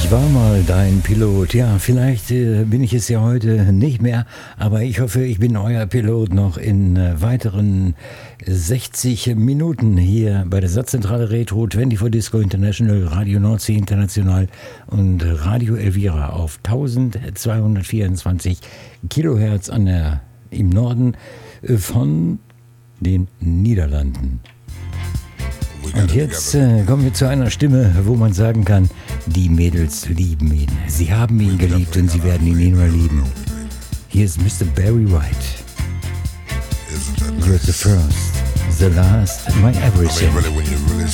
Ich war mal dein Pilot. Ja, vielleicht bin ich es ja heute nicht mehr, aber ich hoffe, ich bin euer Pilot noch in weiteren 60 Minuten hier bei der Satzzentrale Retro 24 Disco International, Radio Nordsee International und Radio Elvira auf 1224 Kilohertz im Norden von den Niederlanden. Und jetzt kommen wir zu einer Stimme, wo man sagen kann, die Mädels lieben ihn. Sie haben ihn geliebt und sie werden ihn immer lieben. Hier ist Mr. Barry White. You're the first, the last, my everything.